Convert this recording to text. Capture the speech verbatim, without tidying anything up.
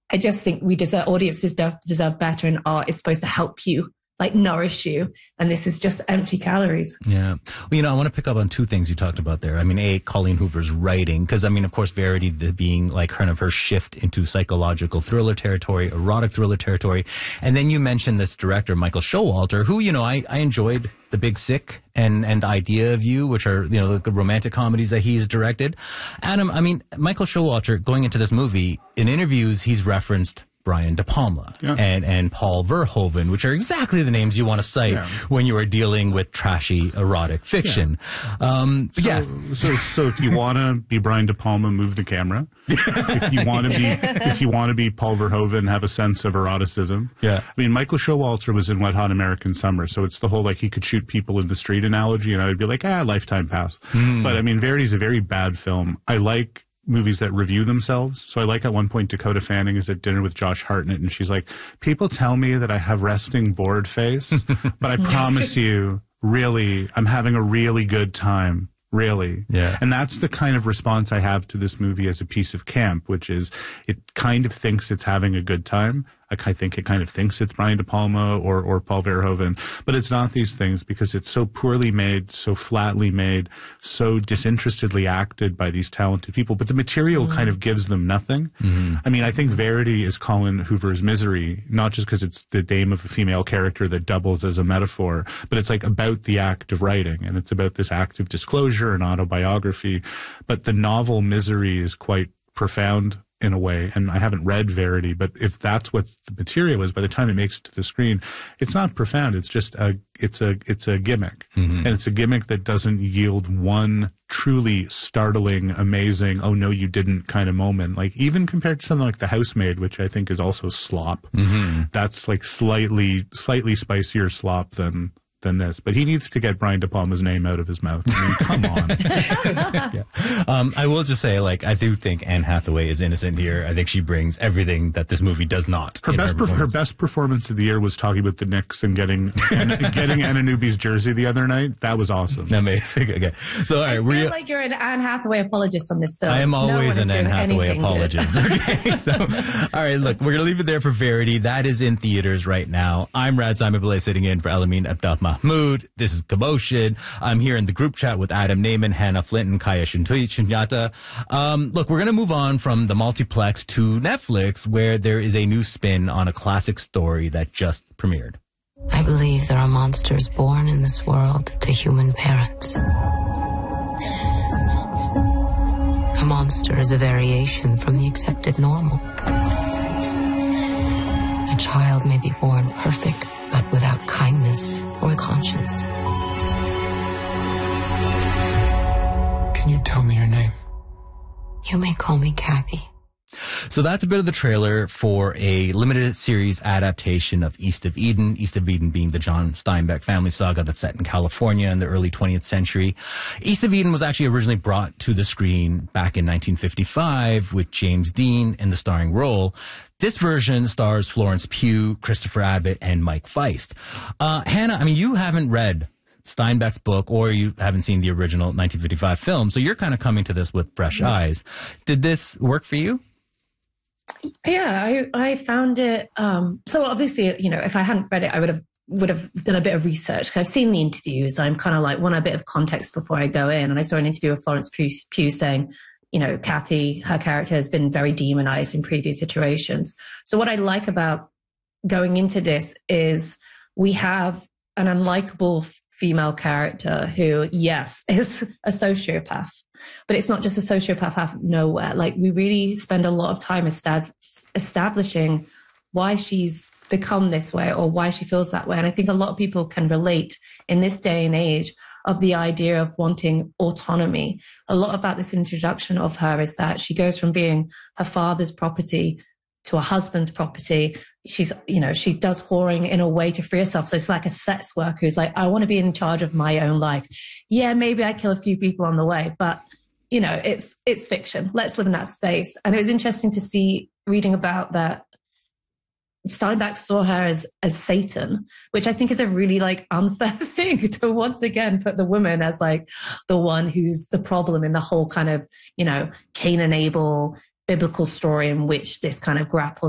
I just think we deserve, audiences deserve better, and art is supposed to help you, like nourish you. And this is just empty calories. Yeah. Well, you know, I want to pick up on two things you talked about there. I mean, A, Colleen Hoover's writing, because I mean, of course, Verity the, being like kind of her shift into psychological thriller territory, erotic thriller territory. And then you mentioned this director, Michael Showalter, who, you know, I, I enjoyed The Big Sick and, and Idea of You, which are, you know, the, the romantic comedies that he's directed. Adam, I mean, Michael Showalter, going into this movie, in interviews, he's referenced Brian De Palma yeah. and, and Paul Verhoeven, which are exactly the names you want to cite yeah. when you are dealing with trashy erotic fiction. Yeah. Um, so, yeah. so, so if you want to be Brian De Palma, move the camera. If you want to be, if you want to be Paul Verhoeven, have a sense of eroticism. Yeah. I mean, Michael Showalter was in Wet Hot American Summer, so it's the whole like he could shoot people in the street analogy, and I would be like, ah, lifetime pass. Mm. But I mean, Verity's a very bad film. I like movies that review themselves. So I like at one point Dakota Fanning is at dinner with Josh Hartnett, and she's like, people tell me that I have resting bored face, but I promise you, really, I'm having a really good time. Really. Yeah. And that's the kind of response I have to this movie as a piece of camp, which is it kind of thinks it's having a good time. I think it kind of thinks it's Brian De Palma or, or Paul Verhoeven, but it's not these things because it's so poorly made, so flatly made, so disinterestedly acted by these talented people. But the material mm. kind of gives them nothing. Mm-hmm. I mean, I think Verity is Colleen Hoover's Misery, not just because it's the name of a female character that doubles as a metaphor, but it's like about the act of writing, and it's about this act of disclosure and autobiography. But the novel Misery is quite profound in a way, and I haven't read Verity, but if that's what the material is, by the time it makes it to the screen, it's not profound. It's just a, it's a, it's a gimmick, mm-hmm. and it's a gimmick that doesn't yield one truly startling, amazing, oh no, you didn't kind of moment. Like even compared to something like The Housemaid, which I think is also slop, mm-hmm. that's like slightly, slightly spicier slop than. than this, but he needs to get Brian De Palma's name out of his mouth. I mean, come on. yeah. um, I will just say, like, I do think Anne Hathaway is innocent here. I think she brings everything that this movie does not. Her best, her, her best performance of the year was talking about the Knicks and getting and getting Anunoby's jersey the other night. That was awesome. Amazing. Okay, so all right, I we feel like you're an Anne Hathaway apologist on this film. I am always no an Anne Hathaway apologist. Good. Okay, so all right, look, we're gonna leave it there for Verity. That is in theaters right now. I'm Rad Simon Belay, sitting in for Elamine Abdel Mahmoud. This is Commotion. I'm here in the group chat with Adam Naiman, Hannah Flint, and Kaya Chinyata. Um, look, we're going to move on from the multiplex to Netflix, where there is a new spin on a classic story that just premiered. I believe there are monsters born in this world to human parents. A monster is a variation from the accepted normal. A child may be born perfect, but without kindness or conscience. Can you tell me your name? You may call me Kathy. So that's a bit of the trailer for a limited series adaptation of East of Eden. East of Eden being the John Steinbeck family saga that's set in California in the early twentieth century. East of Eden was actually originally brought to the screen back in nineteen fifty-five with James Dean in the starring role. This version stars Florence Pugh, Christopher Abbott, and Mike Feist. Uh, Hannah, I mean, you haven't read Steinbeck's book or you haven't seen the original nineteen fifty-five film, so you're kind of coming to this with fresh eyes. Did this work for you? Yeah, I, I found it, um, so obviously, you know, if I hadn't read it, I would have would have done a bit of research because I've seen the interviews. I'm kind of like want a bit of context before I go in. And I saw an interview with Florence Pugh, Pugh saying, you know, Kathy, her character has been very demonized in previous iterations. So what I like about going into this is we have an unlikable female character who, yes, is a sociopath, but it's not just a sociopath out of nowhere. Like we really spend a lot of time estab- establishing why she's become this way or why she feels that way. And I think a lot of people can relate in this day and age of the idea of wanting autonomy. A lot about this introduction of her is that she goes from being her father's property to a husband's property. She's, you know, she does whoring in a way to free herself. So it's like a sex worker who's like, I want to be in charge of my own life. Yeah, maybe I kill a few people on the way, but you know, it's, it's fiction. Let's live in that space. And it was interesting to see reading about that. Steinbeck saw her as, as Satan, which I think is a really like unfair thing to once again put the woman as like the one who's the problem in the whole kind of, you know, Cain and Abel biblical story in which this kind of grapples